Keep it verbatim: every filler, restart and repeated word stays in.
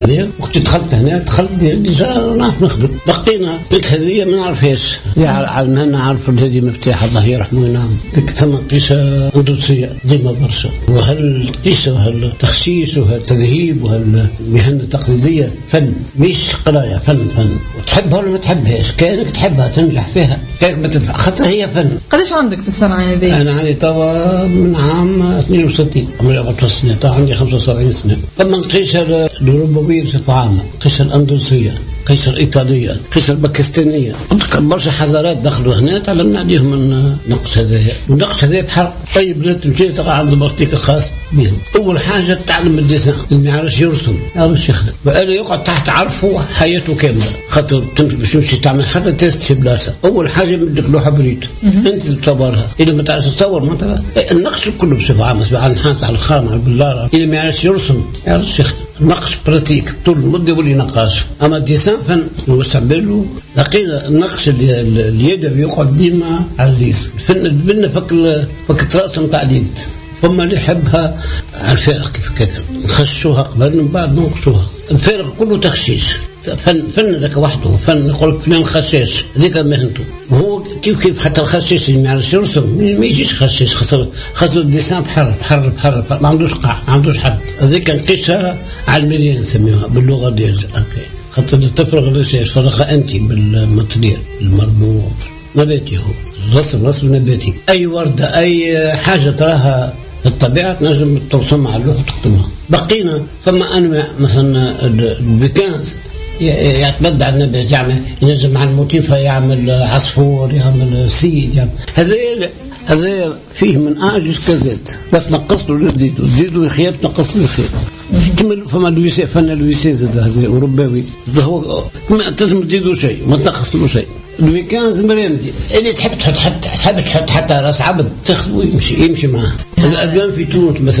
وقت دخلت هنا دخلت نعرف نخدم. بقينا ديك هذه ما نعرفهاش على نعرف هذه مفتاح الله يرحمه ينام. ديك ثم قيسة أندلسية ديما برشا، وهالقيسة وهالتخشيش وهالتذهيب وهالمهنة التقليدية فن مش قراية، فن فن وتحبها ولا ما تحبهاش، كانك تحبها تنجح فيها، كانك ما تنفع خاطر هي فن. قديش عندك في السنة هذه؟ أنا عندي توا من عام اثنين وستين، عمري أربعة سنين، توا عندي خمسة وسبعين سنة. أما القيسة الأوروبية بصفة عامة، القيسة الأندلسية، القيسة الإيطالية، القيسة الباكستانية، برشا حضارات دخلوا هنا تعلمنا عليهم النقش هذايا، والنقش هذايا بحر. طيب لازم تمشي تقع عند برتيك خاص بهم. أول حاجة تعلم الديسان، اللي ما يعرفش يرسم ما يعرفش يخدم، بقى يقعد تحت عرفه حياته كاملة، خاطر باش تمشي تعمل حتى تيست في بلاصة. أول حاجة بدك لوحة بريد، أنت تصورها، إذا ما تعرفش تصور ما النقش كله بصفة عامة، سواء على النحاس على الخام على البلارة، إذا ما يعرفش يرسم ما يعرفش يخدم. النقش براتيك طول المدة يولي نقاش. أما الديسان فن واستعمله. لقينا النقش اليدوي يقعد ديما عزيز. الفن الفن فك فك التراس نتاع اليد. فما اللي يحبها على الفارق كيف كيف نخشوها قبل من بعد ننقشوها. الفارق كله تخشيش. فن فن ذاك وحده فن. يقول فلان خشاش ذيك مهنته. وهو كيف كيف حتى الخشاش اللي ما يعرفش يرسم ما يجيش خشاش، خاطر خاطر الديسان بحر بحر بحر ما عندوش قاع ما عندوش حد. هذيك نقيسها على المليان نسميها باللغه ديالنا. خاطر تفرغ الرشاش فرغها انت بالماتريال المربوط نباتي، هو الرسم رسم نباتي. اي ورده اي حاجه تراها في الطبيعه تنجم ترسمها على اللوح وتختمها. بقينا فما انواع مثلا البيكانز يتبدع النبات، يعمل ينجم مع الموتيفه يعمل عصفور يعمل سيد يعمل. هذا هذا فيه من اجز كزيت، لا تنقص له لا تزيدو تزيدو يخيب تنقص له يخيب. كمل فما لويسي فن لويسي زاد هذا اوروباوي هو ما تنجم تزيدو شيء ما تنقص له شيء. الويكاند مريمدي اللي تحب تحط حتى تحب تحط حتى راس عبد تاخذ ويمشي يمشي معاه. الالوان في تونس مثلا